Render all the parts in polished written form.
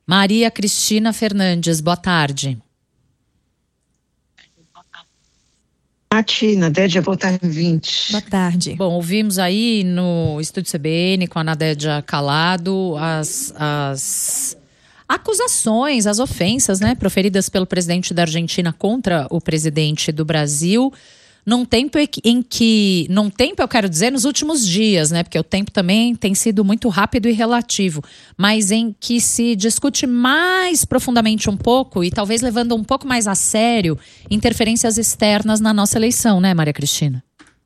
Maria Cristina Fernandes, boa tarde. Nadédia, boa tarde, 20. Boa tarde. Bom, ouvimos aí no Estúdio CBN com a Nadédia Calado as acusações, as ofensas, né, proferidas pelo presidente da Argentina contra o presidente do Brasil, num tempo eu quero dizer nos últimos dias, né, porque o tempo também tem sido muito rápido e relativo, mas em que se discute mais profundamente um pouco e talvez levando um pouco mais a sério interferências externas na nossa eleição, né, Maria Cristina?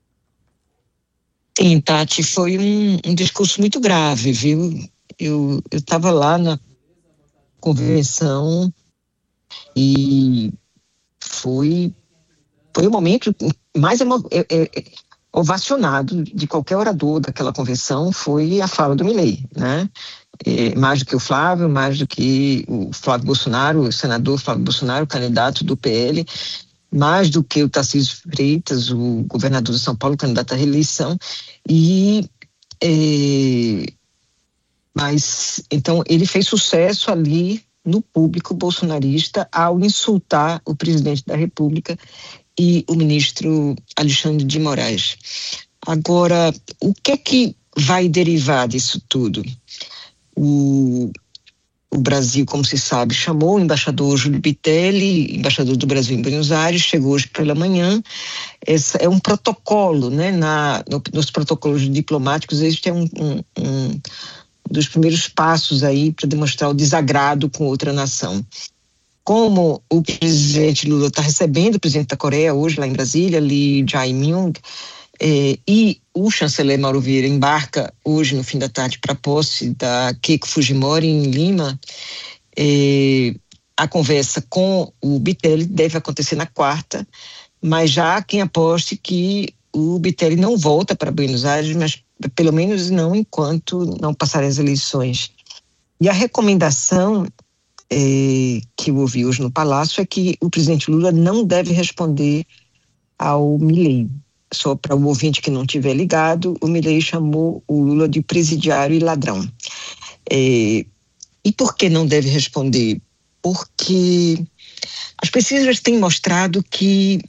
Sim, Tati, foi um discurso muito grave, viu? Eu estava lá na convenção e foi o momento mais ovacionado de qualquer orador daquela convenção, foi a fala do Milei, né? Mais do que o Flávio, mais do que o Flávio Bolsonaro, o senador Flávio Bolsonaro, candidato do PL, mais do que o Tarcísio Freitas, o governador de São Paulo, candidato à reeleição, mas então ele fez sucesso ali no público bolsonarista ao insultar o presidente da República e o ministro Alexandre de Moraes. Agora, o que é que vai derivar disso tudo? O Brasil, como se sabe, chamou o embaixador Júlio Bitelli, embaixador do Brasil em Buenos Aires, chegou hoje pela manhã. Esse é um protocolo, né? Nos protocolos diplomáticos, este é um dos primeiros passos aí para demonstrar o desagrado com outra nação. Como o presidente Lula está recebendo o presidente da Coreia hoje lá em Brasília, Lee Jae-myung, e o chanceler Mauro Vieira embarca hoje no fim da tarde para a posse da Keiko Fujimori em Lima, a conversa com o Bitelli deve acontecer na quarta, mas já há quem aposte que o Bitelli não volta para Buenos Aires, mas pelo menos não enquanto não passarem as eleições. E a recomendação que eu ouvi hoje no Palácio é que o presidente Lula não deve responder ao Milei. Só para o ouvinte que não tiver ligado, o Milei chamou o Lula de presidiário e ladrão. E por que não deve responder? Porque as pesquisas têm mostrado que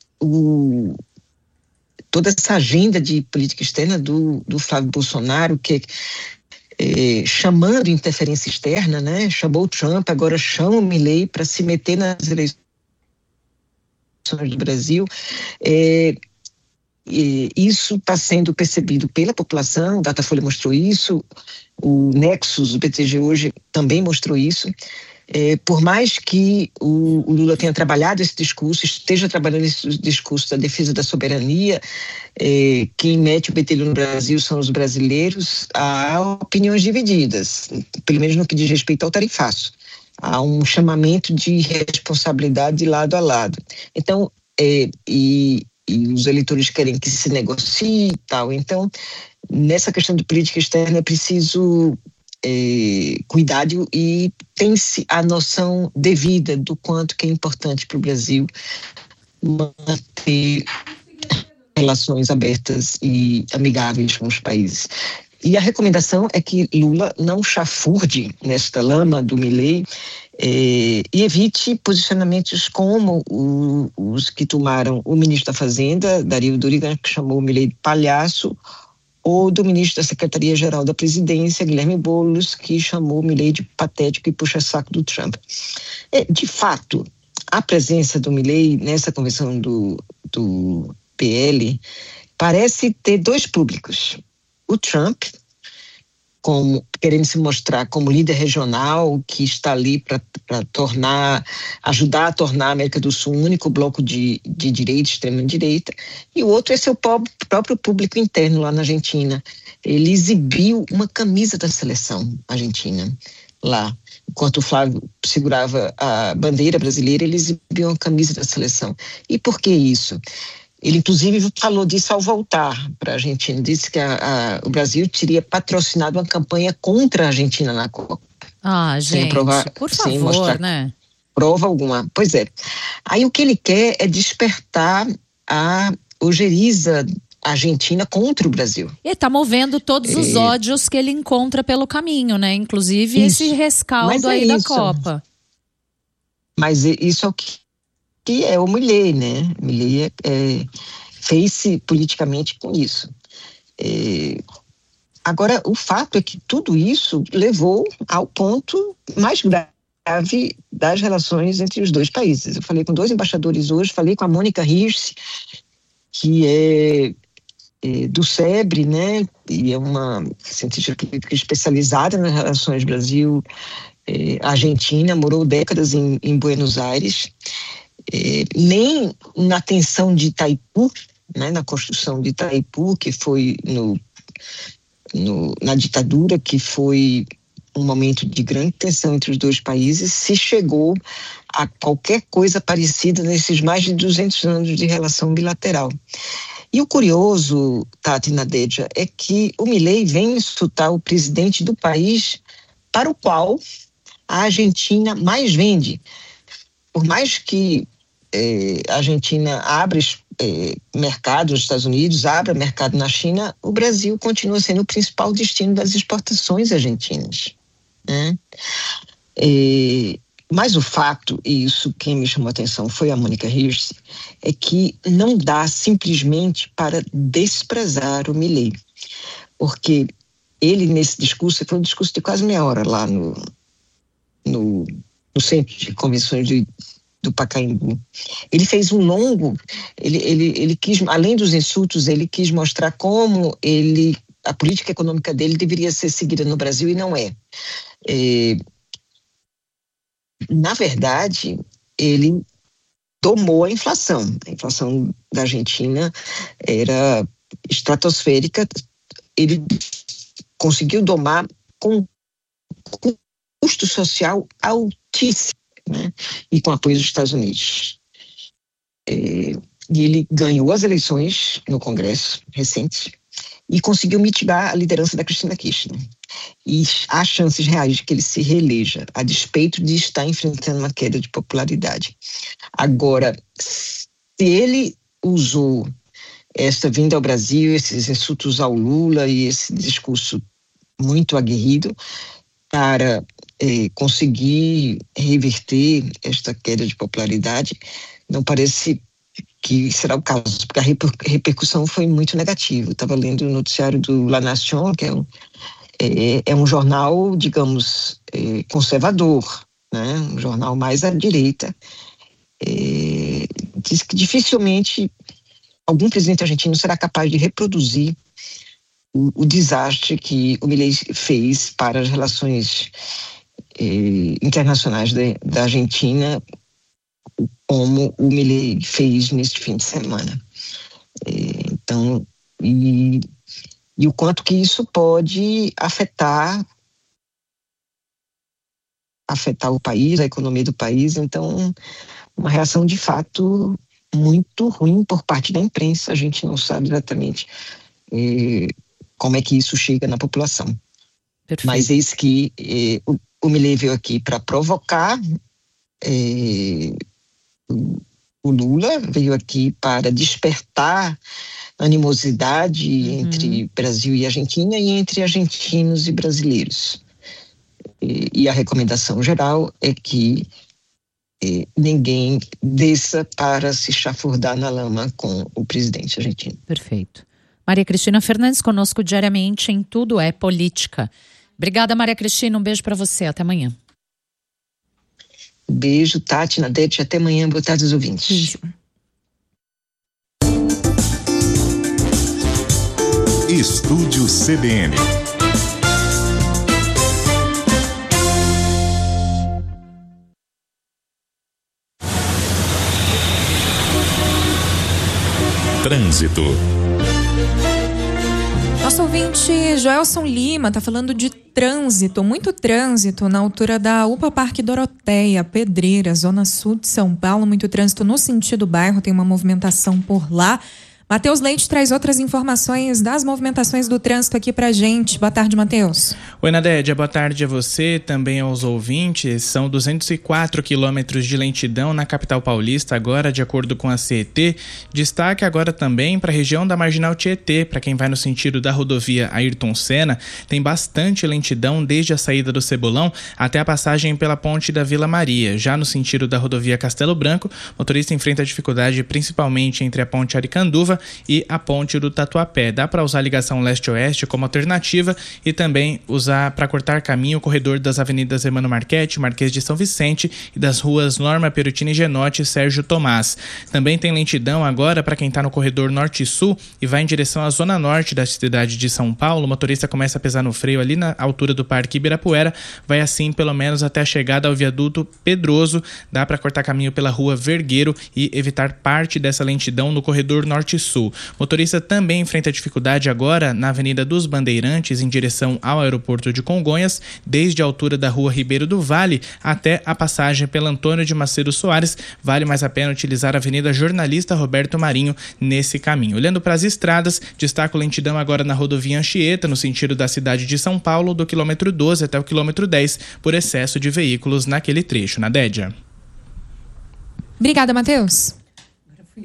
toda essa agenda de política externa do Flávio Bolsonaro, que chamando interferência externa, né? Chamou o Trump, agora chama o Milei para se meter nas eleições do Brasil. Isso está sendo percebido pela população, o Datafolha mostrou isso, o Nexus, o BTG hoje também mostrou isso. Por mais que o Lula tenha trabalhado esse discurso, esteja trabalhando esse discurso da defesa da soberania, quem mete o bedelho no Brasil são os brasileiros, há opiniões divididas, pelo menos no que diz respeito ao tarifaço. Há um chamamento de responsabilidade de lado a lado. Então, e os eleitores querem que se negocie e tal. Então, nessa questão de política externa é preciso cuidado e tem-se a noção devida do quanto que é importante para o Brasil manter relações abertas e amigáveis com os países. E a recomendação é que Lula não chafurde nesta lama do Milei e evite posicionamentos como os que tomaram o ministro da Fazenda, Dario Durigan, que chamou o Milei de palhaço, ou do ministro da Secretaria-Geral da Presidência, Guilherme Boulos, que chamou o Milei de patético e puxa-saco do Trump. De fato, a presença do Milei nessa convenção do PL parece ter dois públicos. O Trump, querendo se mostrar como líder regional, que está ali para ajudar a tornar a América do Sul um único bloco de direita, extrema-direita, e o outro é seu próprio público interno lá na Argentina. Ele exibiu uma camisa da seleção argentina lá. Enquanto o Flávio segurava a bandeira brasileira, ele exibiu uma camisa da seleção. E por que isso? Ele, inclusive, falou disso ao voltar para a Argentina. Disse que o Brasil teria patrocinado uma campanha contra a Argentina na Copa. Gente, por favor, mostrar, né? Prova alguma. Pois é. Aí o que ele quer é despertar a ojeriza Argentina contra o Brasil. E está movendo todos os ódios que ele encontra pelo caminho, né? Inclusive esse rescaldo aí da Copa. Mas isso é o que é o Milei, né? Milei fez-se politicamente com isso. Agora, o fato é que tudo isso levou ao ponto mais grave das relações entre os dois países. Eu falei com 2 embaixadores hoje, falei com a Mônica Hirsch, que é do SEBRE, né? E é uma cientista política especializada nas relações Brasil-Argentina, morou décadas em Buenos Aires. Nem na tensão de Itaipu, né? Na construção de Itaipu, que foi na ditadura, que foi um momento de grande tensão entre os dois países, se chegou a qualquer coisa parecida nesses mais de 200 anos de relação bilateral. E o curioso, Tati, Nadedja, é que o Milei vem insultar o presidente do país para o qual a Argentina mais vende. Por mais que a Argentina abra mercado nos Estados Unidos, abra mercado na China, o Brasil continua sendo o principal destino das exportações argentinas, né? Mas o fato, e isso quem me chamou a atenção foi a Mônica Hirsch, é que não dá simplesmente para desprezar o Milei, porque ele nesse discurso, foi um discurso de quase meia hora lá no centro de convenções do Pacaembu. Ele fez um longo, ele quis, além dos insultos, ele quis mostrar como a política econômica dele deveria ser seguida no Brasil e não é. Na verdade, ele domou a inflação. A inflação da Argentina era estratosférica. Ele conseguiu domar com custo social altíssimo, né? E com apoio dos Estados Unidos. E ele ganhou as eleições no Congresso recentes e conseguiu mitigar a liderança da Cristina Kirchner. E há chances reais de que ele se reeleja, a despeito de estar enfrentando uma queda de popularidade. Agora, se ele usou essa vinda ao Brasil, esses insultos ao Lula e esse discurso muito aguerrido para conseguir reverter esta queda de popularidade, não parece que será o caso, porque a repercussão foi muito negativa. Eu estava lendo o noticiário do La Nación, que é um jornal, digamos, conservador, né? Um jornal mais à direita. Diz que dificilmente algum presidente argentino será capaz de reproduzir o desastre que o Milei fez para as relações internacionais da Argentina, como o Milei fez neste fim de semana. Então, e o quanto que isso pode afetar o país, a economia do país. Então, uma reação de fato muito ruim por parte da imprensa. A gente não sabe exatamente como é que isso chega na população. Perfeito. Mas eis que o Milei veio aqui para provocar o Lula, veio aqui para despertar animosidade entre Brasil e Argentina e entre argentinos e brasileiros. E a recomendação geral é que ninguém desça para se chafurdar na lama com o presidente argentino. Perfeito. Maria Cristina Fernandes conosco diariamente em Tudo é Política. Obrigada, Maria Cristina. Um beijo para você. Até amanhã. Beijo, Tati, Nadete. Até amanhã. Boa tarde aos ouvintes. Beijo. Estúdio CBN. Trânsito. Nosso ouvinte Joelson Lima está falando de trânsito, muito trânsito na altura da UPA Parque Doroteia, Pedreira, Zona Sul de São Paulo, muito trânsito no sentido bairro, tem uma movimentação por lá. Matheus Leite traz outras informações das movimentações do trânsito aqui pra gente. Boa tarde, Matheus. Oi, Nadédia. Boa tarde a você, também aos ouvintes. São 204 quilômetros de lentidão na capital paulista, agora, de acordo com a CET. Destaque agora também para a região da Marginal Tietê, para quem vai no sentido da rodovia Ayrton Senna. Tem bastante lentidão desde a saída do Cebolão até a passagem pela ponte da Vila Maria. Já no sentido da rodovia Castelo Branco, o motorista enfrenta dificuldade principalmente entre a ponte Aricanduva e a ponte do Tatuapé. Dá para usar a ligação leste-oeste como alternativa e também usar para cortar caminho o corredor das avenidas Emmanuel Marchetti, Marquês de São Vicente e das ruas Norma Perutini Genotti e Sérgio Tomás. Também tem lentidão agora para quem está no corredor norte-sul e vai em direção à zona norte da cidade de São Paulo. O motorista começa a pesar no freio ali na altura do Parque Ibirapuera, vai assim pelo menos até a chegada ao viaduto Pedroso. Dá para cortar caminho pela rua Vergueiro e evitar parte dessa lentidão no corredor norte-sul. Motorista também enfrenta dificuldade agora na Avenida dos Bandeirantes em direção ao aeroporto de Congonhas, desde a altura da rua Ribeiro do Vale até a passagem pela Antônio de Macedo Soares. Vale mais a pena utilizar a Avenida Jornalista Roberto Marinho nesse caminho. Olhando para as estradas, destaco lentidão agora na rodovia Anchieta, no sentido da cidade de São Paulo, do quilômetro 12 até o quilômetro 10, por excesso de veículos naquele trecho. Nadédia. Obrigada, Matheus.